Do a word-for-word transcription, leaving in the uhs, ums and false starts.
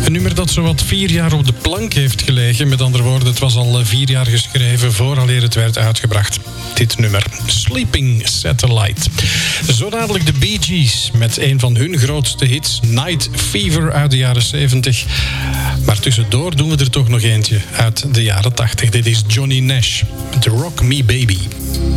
Een nummer dat zowat vier jaar op de plank heeft gelegen. Met andere woorden, het was al vier jaar geschreven vooraleer het werd uitgebracht. Dit nummer, Sleeping Satellite. Zo dadelijk de Bee Gees met een van hun grootste hits, Night Fever uit de jaren zeventig. Maar tussendoor doen we er toch nog eentje uit de jaren tachtig. Dit is Johnny Nash met Rock Me Baby.